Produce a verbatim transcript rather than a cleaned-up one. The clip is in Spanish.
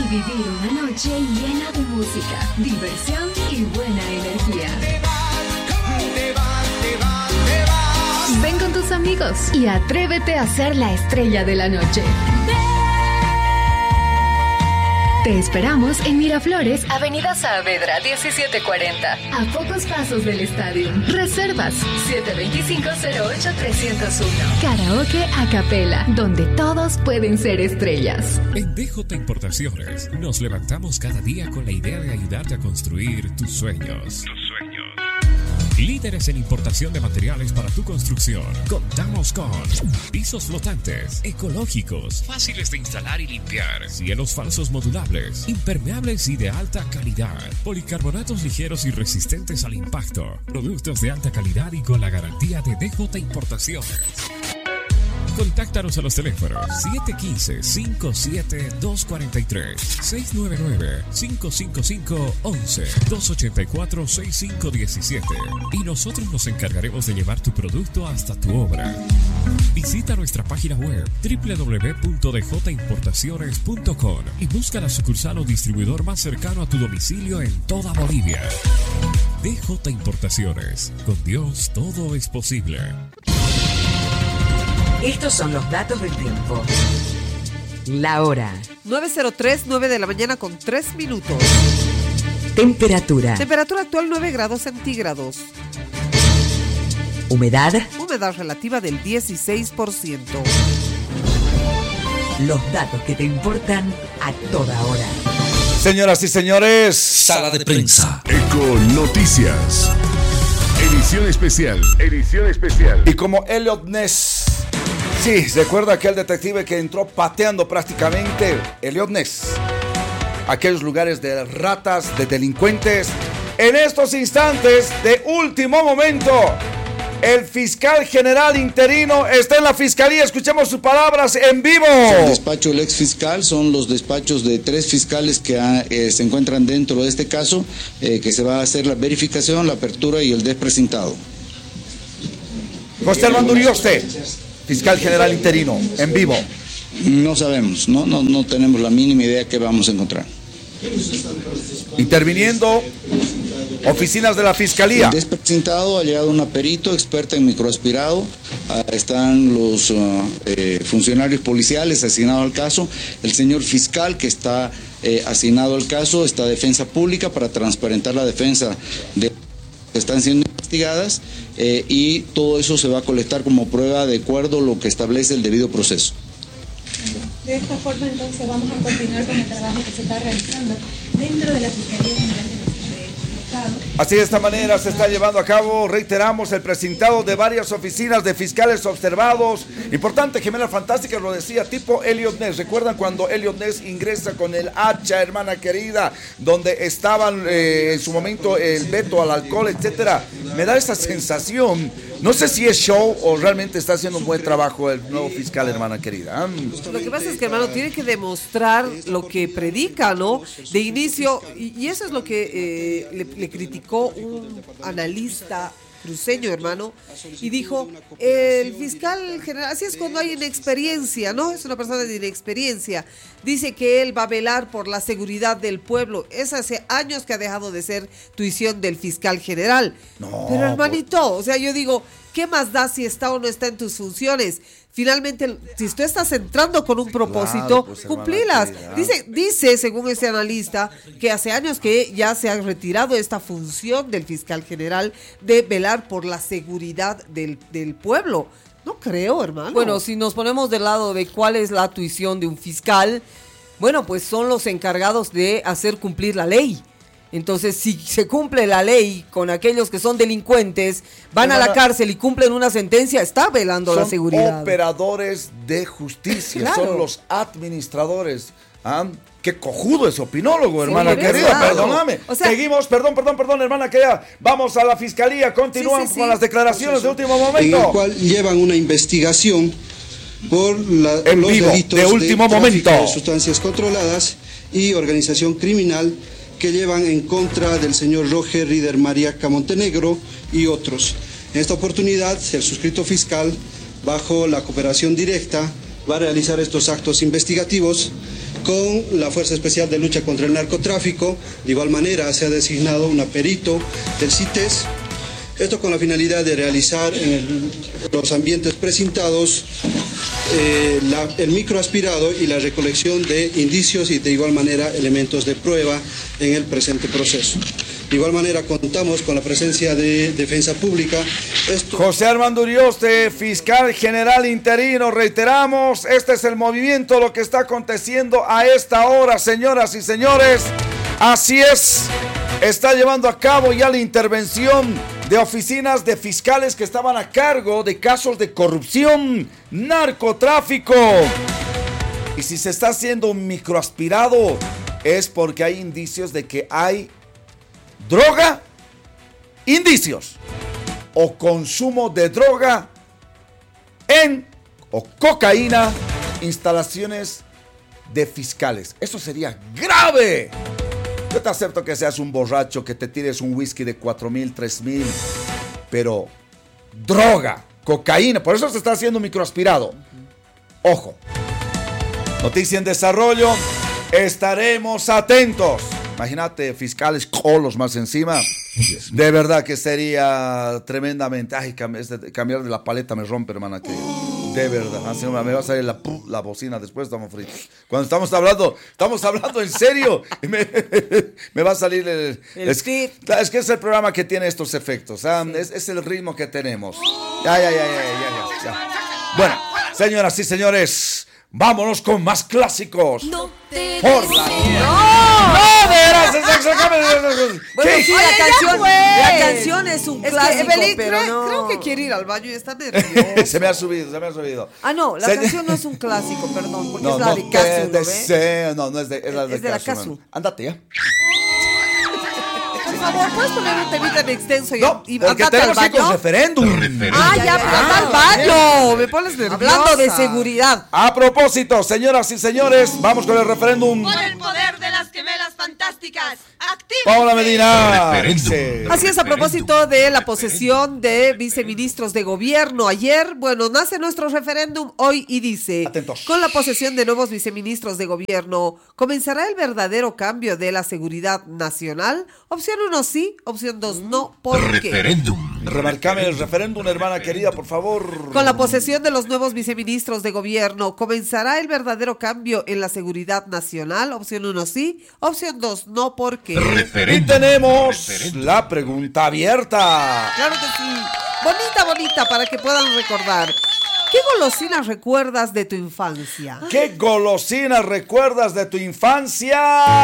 vivir una noche llena de música, diversión y buena energía. Ven con tus amigos y atrévete a ser la estrella de la noche. Te esperamos en Miraflores, Avenida Saavedra diecisiete cuarenta, a pocos pasos del estadio. Reservas siete dos cinco, cero ocho, tres cero uno. Karaoke a capela, donde todos pueden ser estrellas. En D J Importaciones nos levantamos cada día con la idea de ayudarte a construir tus sueños. Tus sueños. Líderes en importación de materiales para tu construcción. Contamos con pisos flotantes, ecológicos, fáciles de instalar y limpiar, cielos falsos modulables, impermeables y de alta calidad, policarbonatos ligeros y resistentes al impacto, productos de alta calidad y con la garantía de D J Importaciones. Contáctanos a los teléfonos siete uno cinco, cinco siete dos cuatro tres, seis nueve nueve, cinco cinco cinco, once, dos ocho cuatro, seis cinco uno siete y nosotros nos encargaremos de llevar tu producto hasta tu obra. Visita nuestra página web doble u doble u doble u punto d j importaciones punto com y busca la sucursal o distribuidor más cercano a tu domicilio en toda Bolivia. D J Importaciones. Con Dios todo es posible. Estos son los datos del tiempo. La hora. nueve cero tres, nueve de la mañana con tres minutos. Temperatura. Temperatura actual nueve grados centígrados. Humedad. Humedad relativa del dieciséis por ciento. Los datos que te importan a toda hora. Señoras y señores, Sala de Prensa. Eco Noticias. Edición especial. Edición especial. Y como Elliot Ness. Sí, recuerda aquel detective que entró pateando prácticamente, Elliot Ness, aquellos lugares de ratas, de delincuentes. En estos instantes de último momento, el fiscal general interino está en la fiscalía. Escuchemos sus palabras en vivo. El despacho del ex fiscal son los despachos de tres fiscales que eh, se encuentran dentro de este caso, eh, que se va a hacer la verificación, la apertura y el desprecintado. José Armando Urioste, fiscal general interino, en vivo. No sabemos, no, no, no tenemos la mínima idea qué vamos a encontrar. Interviniendo oficinas de la fiscalía. El desprecintado ha llegado una perito experta en microaspirado. Ah, están los uh, eh, funcionarios policiales asignados al caso. El señor fiscal que está eh, asignado al caso, está defensa pública para transparentar la defensa de que están siendo investigadas eh, y todo eso se va a colectar como prueba de acuerdo a lo que establece el debido proceso. De esta forma entonces vamos a continuar con el trabajo que se está realizando dentro de la Fiscalía General de nuestro Estado. Así de esta manera se está llevando a cabo, reiteramos, el precintado de varias oficinas de fiscales observados. Importante, Gemela Fantástica lo decía, tipo Elliot Ness. ¿Recuerdan cuando Elliot Ness ingresa con el hacha, hermana querida, donde estaban eh, en su momento el veto al alcohol, etcétera? Me da esa sensación. No sé si es show o realmente está haciendo un buen trabajo el nuevo fiscal, hermana querida. Lo que pasa es que, hermano, tiene que demostrar lo que predica, ¿no? De inicio, y, y eso es lo que eh, le, le criticó un analista cruceño, hermano, y dijo, el fiscal general, así es cuando hay inexperiencia, ¿no? Es una persona de inexperiencia. Dice que él va a velar por la seguridad del pueblo. Es hace años que ha dejado de ser tuición del fiscal general. No, pero, hermanito, o sea, yo digo, ¿qué más da si está o no está en tus funciones? Finalmente, si tú estás entrando con un propósito, claro, pues, cumplilas. Dice, dice, según este analista, que hace años que ya se ha retirado esta función del fiscal general de velar por la seguridad del, del pueblo. No creo, hermano. Bueno, si nos ponemos del lado de cuál es la tuición de un fiscal, bueno, pues son los encargados de hacer cumplir la ley. Entonces, si se cumple la ley con aquellos que son delincuentes, van Hermana, a la cárcel y cumplen una sentencia, está velando la seguridad. Son operadores de justicia, claro. Son los administradores. ¿Ah? Qué cojudo es opinólogo, hermana sí, querida, claro. Perdóname. O sea, seguimos, perdón, perdón, perdón, hermana querida. Vamos a la fiscalía, continúan sí, sí, con sí. las declaraciones de último momento. En el cual llevan una investigación por la, en los vivo, delitos de último de momento. de sustancias controladas y organización criminal que llevan en contra del señor Roger Rider Mariaca Montenegro y otros. En esta oportunidad, el suscrito fiscal, bajo la cooperación directa, va a realizar estos actos investigativos con la Fuerza Especial de Lucha contra el Narcotráfico. De igual manera se ha designado un perito del CITES. Esto con la finalidad de realizar en el, los ambientes precintados eh, la, el microaspirado y la recolección de indicios y de igual manera elementos de prueba en el presente proceso. De igual manera contamos con la presencia de Defensa Pública. Esto... José Armando Urioste, fiscal general interino, reiteramos, este es el movimiento, lo que está aconteciendo a esta hora, señoras y señores. Así es, está llevando a cabo ya la intervención de oficinas de fiscales que estaban a cargo de casos de corrupción, narcotráfico. Y si se está haciendo un microaspirado, es porque hay indicios de que hay droga, indicios o consumo de droga en o cocaína, instalaciones de fiscales. Eso sería grave. Yo te acepto que seas un borracho, que te tires un whisky de cuatro mil, tres mil, pero droga, cocaína, por eso se está haciendo un microaspirado. Ojo. Noticia en desarrollo, estaremos atentos. Imagínate, fiscales colos más encima. De verdad que sería tremendamente. Ay, cambiar de la paleta me rompe, hermana. Que de verdad. Así me va a salir la, la bocina después. Estamos fritos. Cuando estamos hablando, estamos hablando en serio. Me, me va a salir el. el es, es que es el programa que tiene estos efectos. ¿Ah? Sí. Es, es el ritmo que tenemos. Ya, ya, ya, ya, ya, ya, ya. Bueno, señoras y señores. Vámonos con más clásicos. No te Por la ¡No! ¡No! ¡Verás! Bueno, sí, la canción, la canción es un es clásico, que Evelyn, pero creo, no. creo que quiere ir al baño y está nerviosa. Se me ha subido, se me ha subido. Ah, no, la se... canción no es un clásico, perdón, porque no, es la no de Casu, ¿no ve? No, no es de, es la de, es de Casu, la Casu. Man. Ándate ya. Por favor, ¿puedes poner un temita en extenso y, no, y porque tenemos que ir con referéndum. Ah, ya, pero anda al baño. Me pones nerviosa. Hablando de seguridad. A propósito, señoras y señores, vamos con el referéndum. Por el poder de las gemelas fantásticas. ¡Actívense! Paola Medina. Así es, a propósito de la posesión de viceministros de gobierno. Ayer, bueno, nace nuestro referéndum hoy y dice: Atentos. Con la posesión de nuevos viceministros de gobierno, ¿comenzará el verdadero cambio de la seguridad nacional? Opción uno sí, opción dos no. ¿Por qué? Referéndum. Remarcame el referéndum, hermana querida, por favor. Con la posesión de los nuevos viceministros de gobierno, ¿comenzará el verdadero cambio en la seguridad nacional? Opción uno sí, opción dos no. ¿Por qué? Y tenemos referéndum. La pregunta abierta. Claro que sí. Bonita, bonita, para que puedan recordar. ¿Qué golosinas recuerdas de tu infancia? ¿Qué golosinas recuerdas de tu infancia?